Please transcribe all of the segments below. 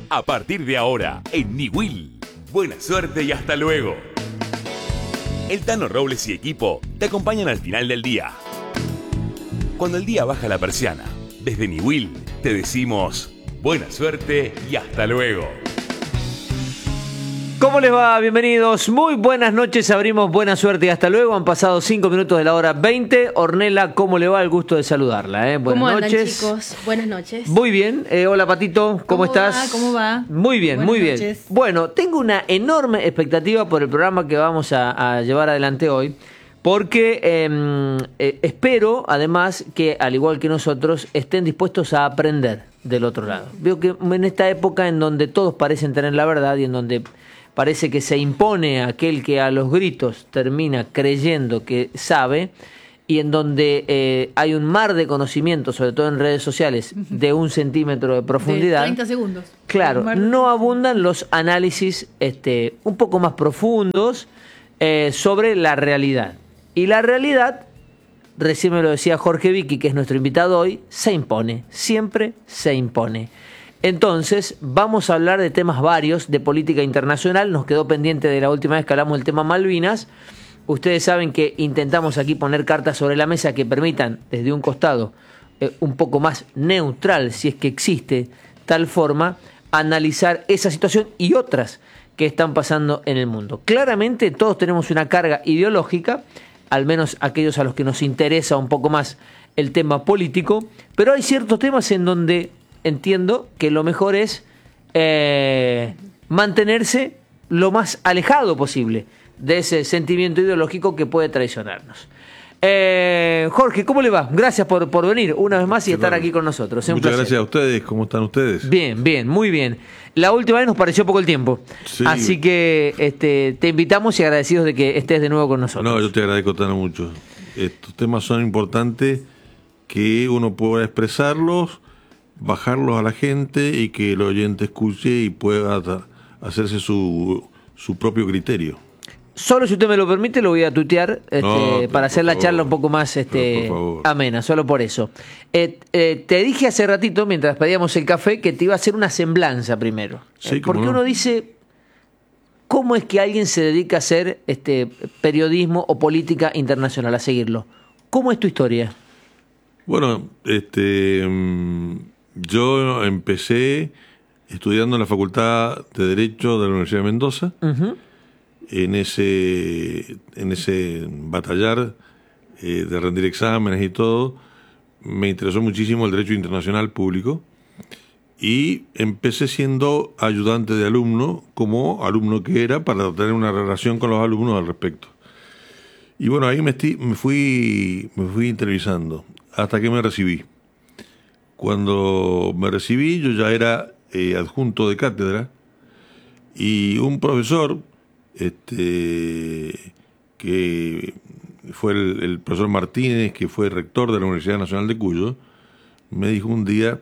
A partir de ahora, en Niwil. Buena suerte y hasta luego. El Tano Robles y equipo te acompañan al final del día. Cuando el día baja la persiana, desde Niwil te decimos buena suerte y hasta luego. ¿Cómo les va? Bienvenidos. Muy buenas noches. Abrimos buena suerte y hasta luego. Han pasado 5 minutos de la hora 20. Ornella, ¿cómo le va? El gusto de saludarla. Buenas ¿Cómo andan, noches. chicos? Buenas noches. Muy bien. Hola, Patito. ¿Cómo estás? ¿Cómo va? Muy bien, Buenas muy bien. noches. Bueno, tengo una enorme expectativa por el programa que vamos a llevar adelante hoy. Porque espero, además, que al igual que nosotros, estén dispuestos a aprender del otro lado. Veo que en esta época en donde todos parecen tener la verdad y en donde parece que se impone aquel que a los gritos termina creyendo que sabe, y en donde hay un mar de conocimiento, sobre todo en redes sociales, de 1 centímetro de profundidad. De 30 segundos. Claro, no abundan los análisis un poco más profundos sobre la realidad. Y la realidad, recién me lo decía Jorge Vicky, que es nuestro invitado hoy, se impone, siempre se impone. Entonces, vamos a hablar de temas varios, de política internacional. Nos quedó pendiente de la última vez que hablamos del tema Malvinas. Ustedes saben que intentamos aquí poner cartas sobre la mesa que permitan, desde un costado un poco más neutral, si es que existe tal forma, analizar esa situación y otras que están pasando en el mundo. Claramente todos tenemos una carga ideológica, al menos aquellos a los que nos interesa un poco más el tema político, pero hay ciertos temas en donde entiendo que lo mejor es mantenerse lo más alejado posible de ese sentimiento ideológico que puede traicionarnos. Jorge, ¿cómo le va? Gracias por venir una vez más y estar aquí con nosotros. Muchas gracias a ustedes. ¿Cómo están ustedes? Bien, bien, muy bien. La última vez nos pareció poco el tiempo, sí. Así que te invitamos y agradecidos de que estés de nuevo con nosotros. No, yo te agradezco tan mucho. Estos temas son importantes, que uno pueda expresarlos, bajarlos a la gente y que el oyente escuche y pueda hacerse su propio criterio. Solo si usted me lo permite lo voy a tuitear para hacer la charla un poco más amena, solo por eso. Te dije hace ratito, mientras pedíamos el café, que te iba a hacer una semblanza primero. Sí, porque no. Uno dice, ¿cómo es que alguien se dedica a hacer periodismo o política internacional, a seguirlo? ¿Cómo es tu historia? Bueno, yo empecé estudiando en la Facultad de Derecho de la Universidad de Mendoza. Uh-huh. En ese batallar de rendir exámenes y todo, me interesó muchísimo el derecho internacional público y empecé siendo ayudante de alumno, como alumno que era, para tener una relación con los alumnos al respecto. Y bueno, ahí me fui interiorizando hasta que me recibí. Cuando me recibí, yo ya era adjunto de cátedra y un profesor que fue el profesor Martínez, que fue rector de la Universidad Nacional de Cuyo, me dijo un día,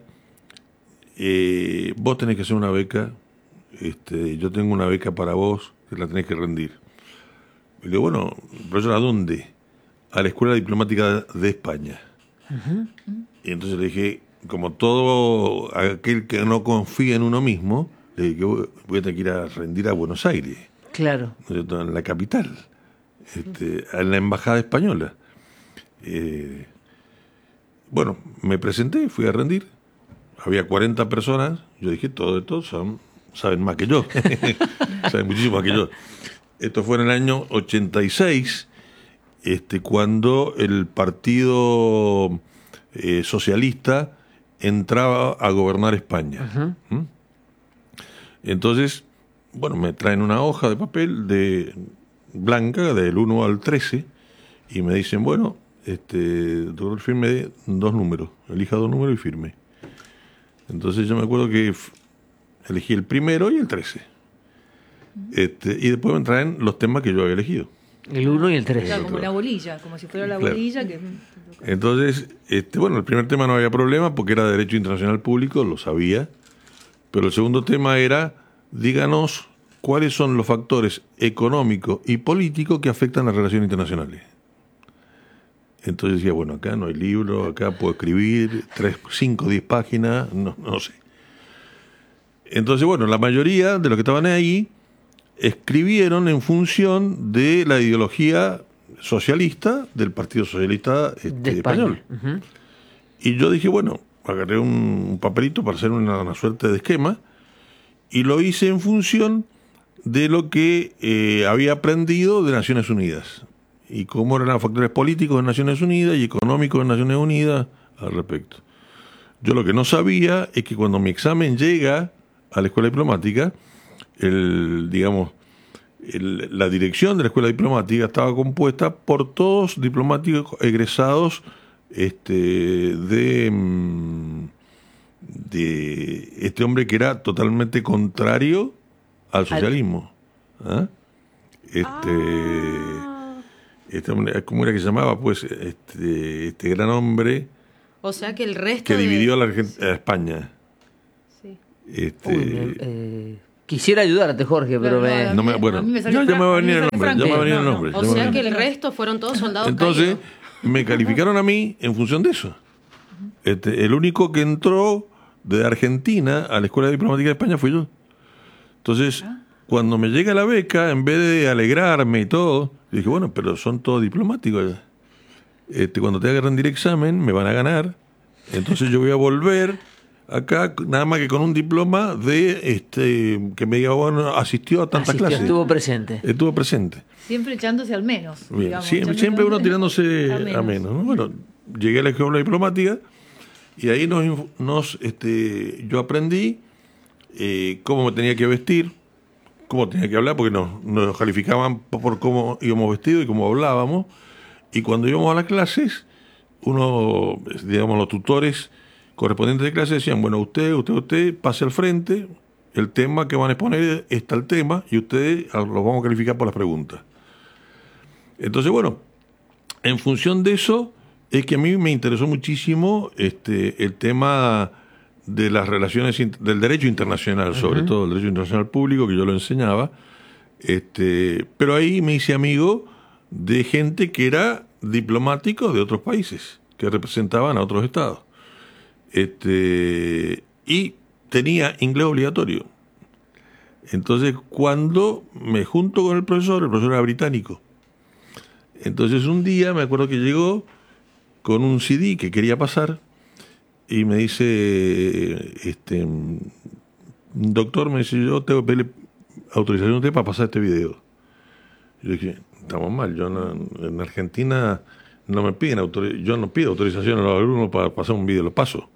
vos tenés que hacer una beca, yo tengo una beca para vos, que la tenés que rendir. Y le digo, bueno, profesor, ¿a dónde? A la Escuela Diplomática de España. Uh-huh. Y entonces le dije, como todo aquel que no confía en uno mismo, le dije que voy a tener que ir a rendir a Buenos Aires. Claro. En la capital, en la embajada española. Bueno, me presenté, fui a rendir. Había 40 personas. Yo dije, todos saben más que yo. Saben muchísimo más que yo. Esto fue en el año 86, cuando el Partido Socialista entraba a gobernar España. Uh-huh. Entonces, bueno, me traen una hoja de papel blanca del 1 al 13 y me dicen, bueno, doctor, firme 2 números, elija 2 números y firme. Entonces yo me acuerdo que elegí el primero y el 13. Y después me traen los temas que yo había elegido. El 1 y el 13. Claro, como una bolilla, como si fuera la claro. bolilla. Entonces, bueno, el primer tema no había problema porque era Derecho Internacional Público, lo sabía. Pero el segundo tema era, díganos cuáles son los factores económicos y políticos que afectan las relaciones internacionales. Entonces decía, bueno, acá no hay libro, acá puedo escribir 3, 5, 10 páginas, no sé. Entonces, bueno, la mayoría de los que estaban ahí escribieron en función de la ideología socialista del Partido Socialista De España. Español. Y yo dije, bueno, agarré un papelito para hacer una suerte de esquema y lo hice en función de lo que había aprendido de Naciones Unidas y cómo eran los factores políticos de Naciones Unidas y económicos de Naciones Unidas al respecto. Yo lo que no sabía es que cuando mi examen llega a la escuela diplomática, la dirección de la escuela diplomática estaba compuesta por todos diplomáticos egresados de este hombre que era totalmente contrario al socialismo. ¿Ah? Este hombre, ¿cómo era que se llamaba? Pues este gran hombre O sea que el resto que dividió a España. Sí. Quisiera ayudarte, Jorge, pero Claro, No me- bueno, a mí me ya salió me va a venir el Franco. nombre, ya me va a venir el nombre. O ya me va a sea venir. que el resto fueron todos soldados Entonces, caídos. me calificaron a mí en función de eso. El único que entró de Argentina a la Escuela Diplomática de España fui yo. Entonces, cuando me llega la beca, en vez de alegrarme y todo, dije, bueno, pero son todos diplomáticos allá. Cuando tenga que rendir examen, me van a ganar. Entonces yo voy a volver acá, nada más que con un diploma de que me diga, bueno, asistió a tantas clases. Estuvo presente. Estuvo presente. Siempre echándose al menos. Bien, digamos, siempre, echándose siempre al uno menos. tirándose A a menos, ¿no? Bueno, llegué a la escuela diplomática y ahí yo aprendí cómo me tenía que vestir, cómo tenía que hablar, porque nos calificaban por cómo íbamos vestidos y cómo hablábamos. Y cuando íbamos a las clases, los tutores correspondientes de clase decían, bueno, usted pase al frente, el tema que van a exponer es tal tema y ustedes los vamos a calificar por las preguntas. Entonces, bueno, en función de eso es que a mí me interesó muchísimo el tema de las relaciones, del derecho internacional, sobre todo el derecho internacional público, que yo lo enseñaba, pero ahí me hice amigo de gente que era diplomáticos de otros países, que representaban a otros estados. Y tenía inglés obligatorio. Entonces, cuando me junto con el profesor era británico. Entonces, un día me acuerdo que llegó con un CD que quería pasar y me dice, doctor, me dice, yo tengo que pedirle autorización a usted para pasar este video. Yo dije, estamos mal, en Argentina no me piden yo no pido autorización a los alumnos para pasar un video, lo paso.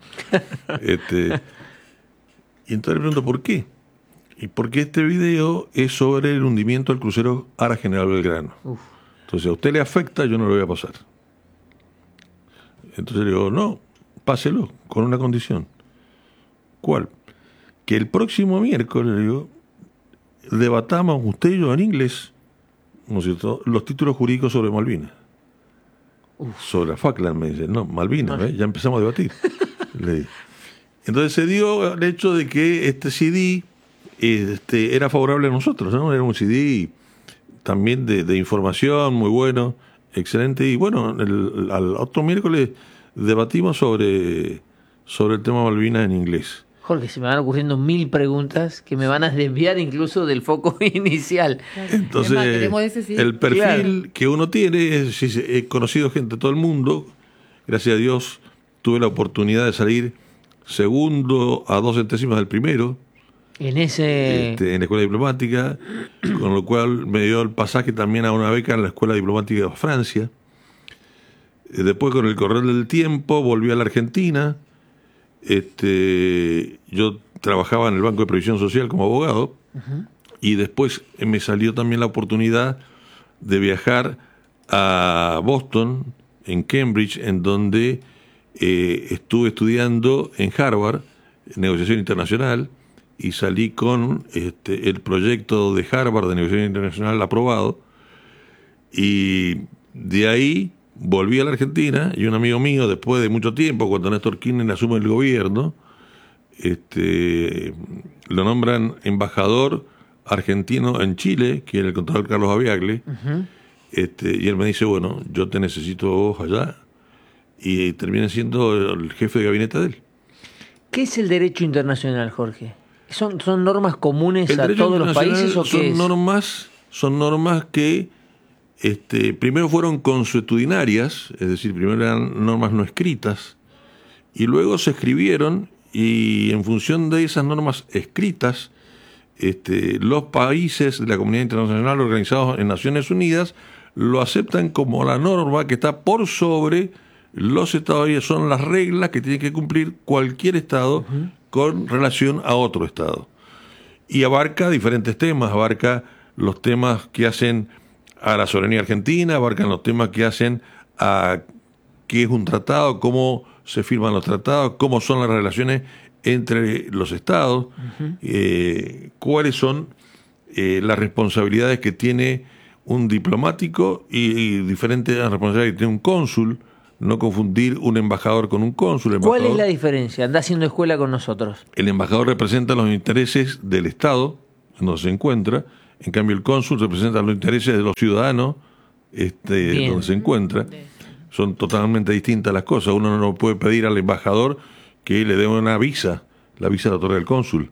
Y entonces le pregunto, ¿por qué? Y porque este video es sobre el hundimiento del crucero Ara General Belgrano. Uf. Entonces, a usted le afecta, yo no lo voy a pasar. Entonces le digo, no, páselo, con una condición. ¿Cuál? Que el próximo miércoles, le digo, debatamos usted y yo en inglés, ¿no es cierto?, los títulos jurídicos sobre Malvinas. Sobre la Falkland, me dice, no, Malvinas, ya empezamos a debatir. Le digo. Entonces se dio el hecho de que este CD era favorable a nosotros, ¿no? Era un CD también de información muy bueno, excelente. Y bueno, al otro miércoles debatimos sobre el tema Malvinas en inglés. Jorge, se me van ocurriendo 1000 preguntas que me van a desviar incluso del foco inicial. Entonces, Además, queremos ese sí. el perfil Claro. que uno tiene, he conocido gente de todo el mundo, gracias a Dios tuve la oportunidad de salir segundo a 2 centésimas del primero En ese... en la escuela diplomática, con lo cual me dio el pasaje también a una beca en la escuela diplomática de Francia. Después, con el correr del tiempo, volví a la Argentina. Yo trabajaba en el Banco de Previsión Social como abogado. Y después me salió también la oportunidad de viajar a Boston, en Cambridge, en donde estuve estudiando en Harvard, negociación internacional, y salí con el proyecto de Harvard de negociación internacional aprobado. Y de ahí volví a la Argentina, y un amigo mío, después de mucho tiempo, cuando Néstor Kirchner asume el gobierno, lo nombran embajador argentino en Chile, que era el contador Carlos Aviagle. Y él me dice, bueno, yo te necesito vos allá, y terminé siendo el jefe de gabinete de él. ¿Qué es el derecho internacional, Jorge? ¿Son normas comunes El a derecho todos los países o qué es? Son normas que primero fueron consuetudinarias, es decir, primero eran normas no escritas, y luego se escribieron, y en función de esas normas escritas, los países de la comunidad internacional organizados en Naciones Unidas lo aceptan como la norma que está por sobre los estados, y son las reglas que tiene que cumplir cualquier estado con relación a otro estado. Y abarca diferentes temas, abarca los temas que hacen a la soberanía argentina, abarcan los temas que hacen a qué es un tratado, cómo se firman los tratados, cómo son las relaciones entre los estados, cuáles son las responsabilidades que tiene un diplomático y diferentes responsabilidades que tiene un cónsul. No confundir un embajador con un cónsul. ¿Cuál es la diferencia? Anda haciendo escuela con nosotros. El embajador representa los intereses del Estado en donde se encuentra, en cambio el cónsul representa los intereses de los ciudadanos donde se encuentra. Son totalmente distintas las cosas. Uno no puede pedir al embajador que le dé una visa, la visa la otorga el cónsul.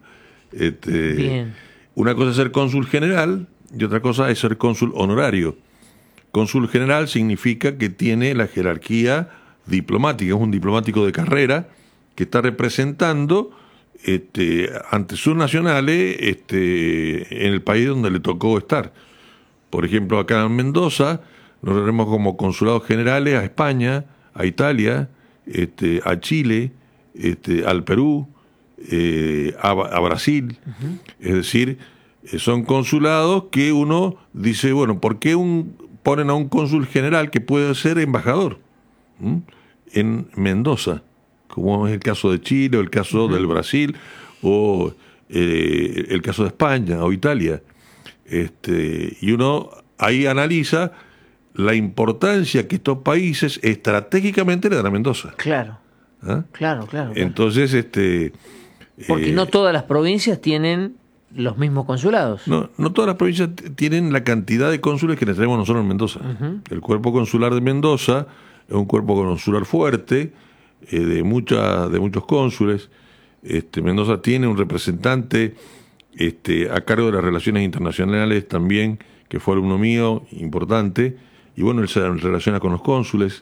Una cosa es ser cónsul general y otra cosa es ser cónsul honorario. Cónsul general significa que tiene la jerarquía diplomática, es un diplomático de carrera que está representando ante sus nacionales en el país donde le tocó estar. Por ejemplo, acá en Mendoza nos tenemos como consulados generales a España, a Italia, a Chile, al Perú, a Brasil. Es decir, son consulados que uno dice, bueno, ¿por qué ponen a un cónsul general que puede ser embajador en Mendoza, como es el caso de Chile o el caso del Brasil o el caso de España o Italia? Y uno ahí analiza la importancia que estos países estratégicamente le dan a Mendoza. Claro. ¿Ah? Claro. Entonces, porque no todas las provincias tienen los mismos consulados. No todas las provincias tienen la cantidad de cónsules que les tenemos nosotros en Mendoza. El cuerpo consular de Mendoza es un cuerpo consular fuerte, de muchos cónsules. Mendoza tiene un representante a cargo de las relaciones internacionales también, que fue alumno mío, importante, y bueno, él se relaciona con los cónsules.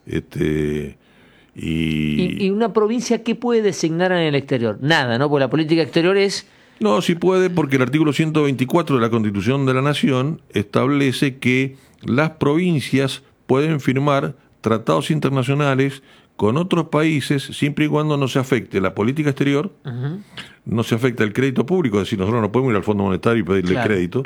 ¿Y una provincia qué puede designar en el exterior? Nada, ¿no? Porque la política exterior es... No, sí puede, porque el artículo 124 de la Constitución de la Nación establece que las provincias pueden firmar tratados internacionales con otros países siempre y cuando no se afecte la política exterior, no se afecte el crédito público, es decir, nosotros no podemos ir al Fondo Monetario y pedirle crédito,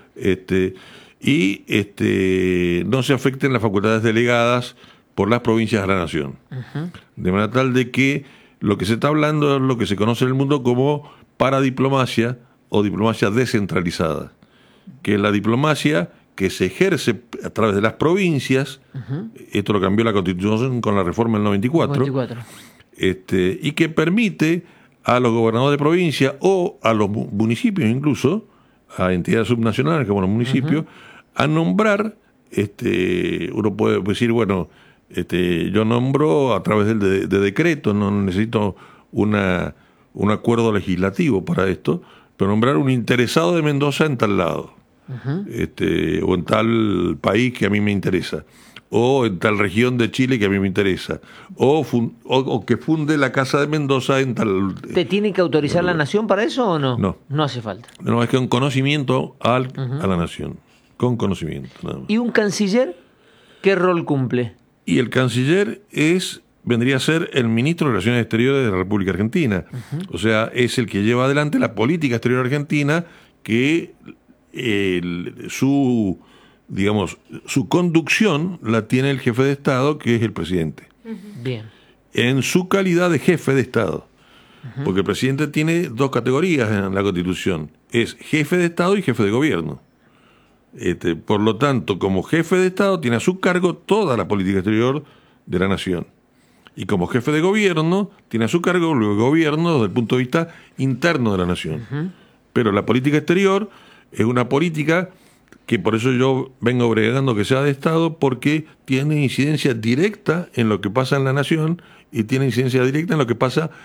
y no se afecten las facultades delegadas por las provincias de la Nación. De manera tal de que lo que se está hablando es lo que se conoce en el mundo como paradiplomacia o diplomacia descentralizada, que es la diplomacia que se ejerce a través de las provincias. Esto lo cambió la Constitución con la reforma del 94. Y que permite a los gobernadores de provincia o a los municipios, incluso a entidades subnacionales como los municipios, a nombrar, uno puede decir, bueno, yo nombro a través de decreto, no necesito un acuerdo legislativo para esto, pero nombrar un interesado de Mendoza en tal lado, o en tal país que a mí me interesa, o en tal región de Chile que a mí me interesa, o que funde la Casa de Mendoza en tal... ¿Te tiene que autorizar la nación para eso o no? No. No hace falta. No, es que con conocimiento a la nación, con conocimiento. Nada más. ¿Y un canciller qué rol cumple? Y el canciller vendría a ser el ministro de Relaciones Exteriores de la República Argentina. O sea, es el que lleva adelante la política exterior argentina, que su conducción la tiene el jefe de Estado, que es el presidente. Bien. En su calidad de jefe de Estado. Porque el presidente tiene dos categorías en la Constitución. Es jefe de Estado y jefe de gobierno. Por lo tanto, como jefe de Estado tiene a su cargo toda la política exterior de la nación. Y como jefe de gobierno tiene a su cargo el gobierno desde el punto de vista interno de la nación. Pero la política exterior es una política que por eso yo vengo bregando que sea de Estado, porque tiene incidencia directa en lo que pasa en la nación y tiene incidencia directa en lo que pasa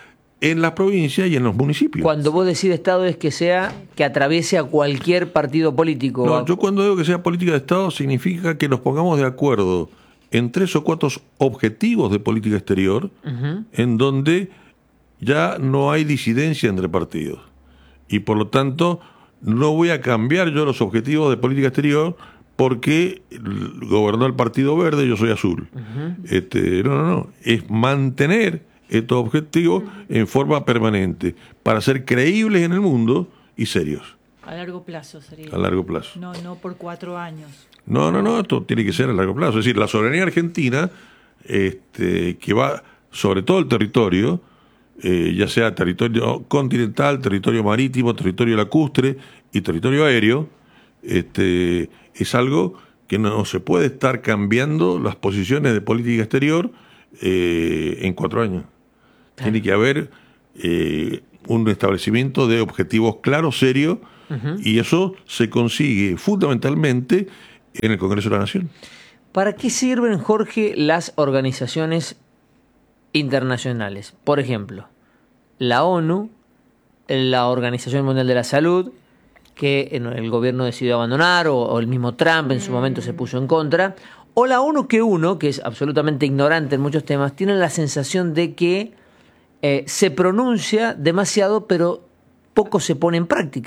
en las provincias y en los municipios. Cuando vos decís de Estado es que atraviese a cualquier partido político. No, yo cuando digo que sea política de Estado significa que nos pongamos de acuerdo en 3 o 4 objetivos de política exterior, en donde ya no hay disidencia entre partidos. Y por lo tanto, no voy a cambiar yo los objetivos de política exterior porque gobernó el Partido Verde, yo soy azul. No. Es mantener estos objetivos en forma permanente para ser creíbles en el mundo y serios. A largo plazo sería. A largo plazo. No por 4 años. No, esto tiene que ser a largo plazo. Es decir, la soberanía argentina, que va sobre todo el territorio, ya sea territorio continental, territorio marítimo, territorio lacustre y territorio aéreo, es algo que no se puede estar cambiando las posiciones de política exterior en 4 años. Tiene que haber un establecimiento de objetivos claros, serios, y eso se consigue fundamentalmente en el Congreso de la Nación. ¿Para qué sirven, Jorge, las organizaciones internacionales? Por ejemplo, la ONU, la Organización Mundial de la Salud, que el gobierno decidió abandonar, o el mismo Trump en su momento se puso en contra, o la ONU, que uno, que es absolutamente ignorante en muchos temas, tiene la sensación de que se pronuncia demasiado, pero poco se pone en práctica.